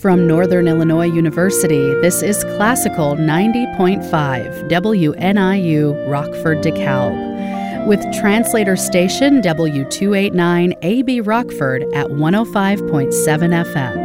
From Northern Illinois University, this is Classical 90.5 WNIU Rockford DeKalb, with translator station W289 AB Rockford at 105.7 FM.